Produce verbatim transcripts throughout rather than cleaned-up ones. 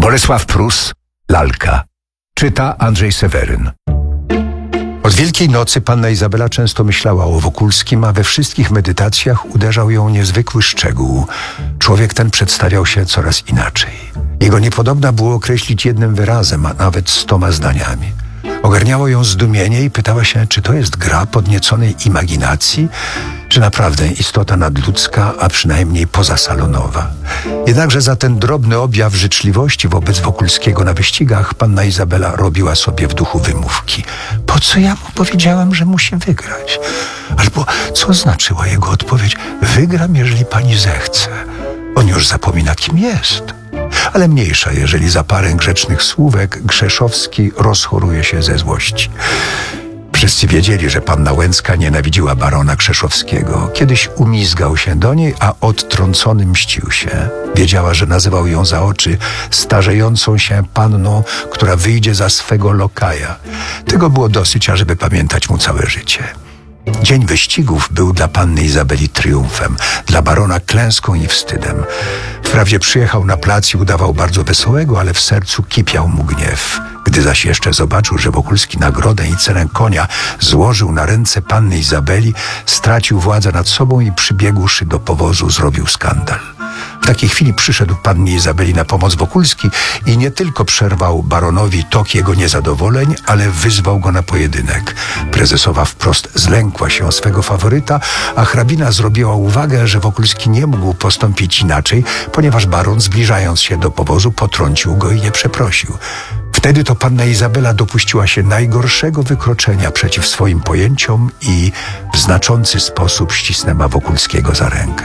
Bolesław Prus, Lalka. Czyta Andrzej Seweryn. Od Wielkiej Nocy panna Izabela często myślała o Wokulskim, a we wszystkich medytacjach uderzał ją niezwykły szczegół. Człowiek ten przedstawiał się coraz inaczej. Jego niepodobna było określić jednym wyrazem, a nawet stoma zdaniami. Ogarniało ją zdumienie i pytała się, czy to jest gra podnieconej imaginacji, czy naprawdę istota nadludzka, a przynajmniej pozasalonowa. Jednakże za ten drobny objaw życzliwości wobec Wokulskiego na wyścigach panna Izabela robiła sobie w duchu wymówki. Po co ja mu powiedziałam, że musi wygrać? Albo co znaczyła jego odpowiedź? Wygram, jeżeli pani zechce. On już zapomina, kim jest. Ale mniejsza, jeżeli za parę grzecznych słówek Krzeszowski rozchoruje się ze złości. Wszyscy wiedzieli, że panna Łęcka nienawidziła barona Krzeszowskiego. Kiedyś umizgał się do niej, a odtrącony mścił się. Wiedziała, że nazywał ją za oczy starzejącą się panną, która wyjdzie za swego lokaja. Tego było dosyć, ażeby pamiętać mu całe życie. Dzień wyścigów był dla panny Izabeli triumfem, dla barona klęską i wstydem. Wprawdzie przyjechał na plac i udawał bardzo wesołego, ale w sercu kipiał mu gniew. Gdy zaś jeszcze zobaczył, że Wokulski nagrodę i cenę konia złożył na ręce panny Izabeli, stracił władzę nad sobą i przybiegłszy do powozu zrobił skandal. W takiej chwili przyszedł pannie Izabeli na pomoc Wokulski i nie tylko przerwał baronowi tok jego niezadowoleń, ale wyzwał go na pojedynek. Prezesowa wprost zlękła się swego faworyta, a hrabina zrobiła uwagę, że Wokulski nie mógł postąpić inaczej, ponieważ baron, zbliżając się do powozu, potrącił go i nie przeprosił. Wtedy to panna Izabela dopuściła się najgorszego wykroczenia przeciw swoim pojęciom i w znaczący sposób ścisnęła Wokulskiego za rękę.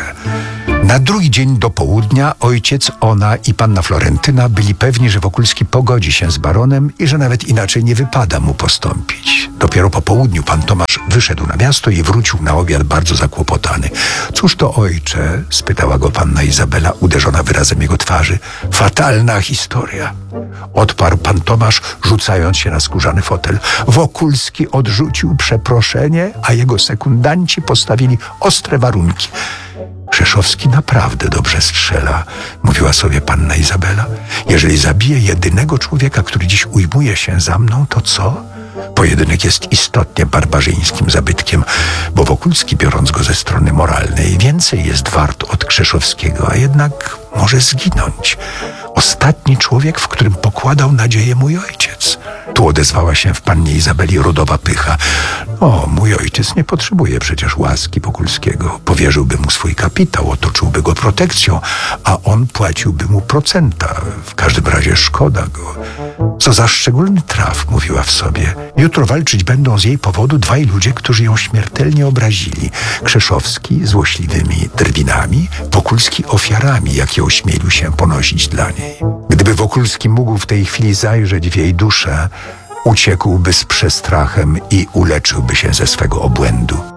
Na drugi dzień do południa ojciec, ona i panna Florentyna byli pewni, że Wokulski pogodzi się z baronem i że nawet inaczej nie wypada mu postąpić. Dopiero po południu pan Tomasz wyszedł na miasto i wrócił na obiad bardzo zakłopotany. Cóż to, ojcze? Spytała go panna Izabela, uderzona wyrazem jego twarzy. Fatalna historia. Odparł pan Tomasz, rzucając się na skórzany fotel. Wokulski odrzucił przeproszenie, a jego sekundanci postawili ostre warunki. Krzeszowski naprawdę dobrze strzela, mówiła sobie panna Izabela. Jeżeli zabije jedynego człowieka, który dziś ujmuje się za mną, to co? Pojedynek jest istotnie barbarzyńskim zabytkiem, bo Wokulski, biorąc go ze strony moralnej, więcej jest wart od Krzeszowskiego, a jednak może zginąć. Ostatni człowiek, w którym pokładał nadzieję mój ojciec. Tu odezwała się w pannie Izabeli rodowa pycha. O, mój ojciec nie potrzebuje przecież łaski Wokulskiego. Powierzyłby mu swój kapitał, otoczyłby go protekcją, a on płaciłby mu procenta. W każdym razie szkoda go. Co za szczególny traf, mówiła w sobie. Jutro walczyć będą z jej powodu dwaj ludzie, którzy ją śmiertelnie obrazili. Krzeszowski złośliwymi drwinami, Wokulski ofiarami, jakie ośmielił się ponosić dla niej. Gdyby Wokulski mógł w tej chwili zajrzeć w jej duszę, uciekłby z przestrachem i uleczyłby się ze swego obłędu.